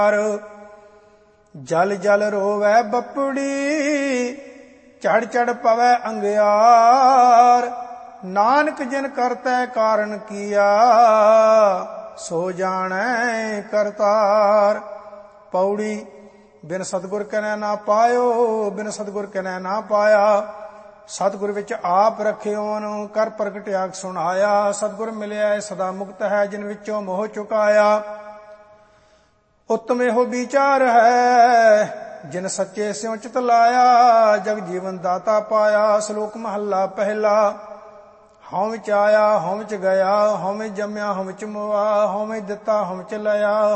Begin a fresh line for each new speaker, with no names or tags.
जल जल रोवै बपड़ी चढ़ चढ़ पवै अंगियार। नानक जिन करतै कारण किया सो जानै करतार। पौड़ी बिन सतगुर कनै ना पायो बिन सतगुर कनै ना पाया। सतगुर विच आप रखिओन कर प्रगटिया सुनाया। सतगुर मिलिया सदा मुक्त है जिन विचों मोह चुकाया। उत्तम एहो विचार है जिन सच्चे स्यों चित लाया। जग जीवन दाता पाया श्लोक महला पहला। हਉ विच आया हਉ विच गया हਉ में जम्या हਉ विच मोआ हਉ में दिता हਉ विच लया।